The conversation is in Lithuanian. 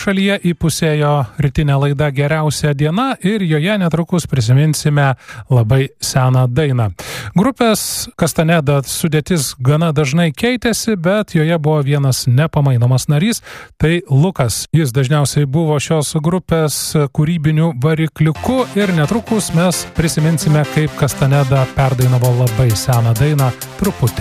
Šalyje įpusėjo rytinė laida Geriausia diena ir joje netrukus prisiminsime labai seną dainą. Grupės Castaneda sudėtis gana dažnai keitėsi, bet joje buvo vienas nepamainomas narys, tai Lukas. Jis dažniausiai buvo šios grupės kūrybiniu varikliuku ir netrukus mes prisiminsime, kaip Castaneda perdainavo labai seną dainą truputį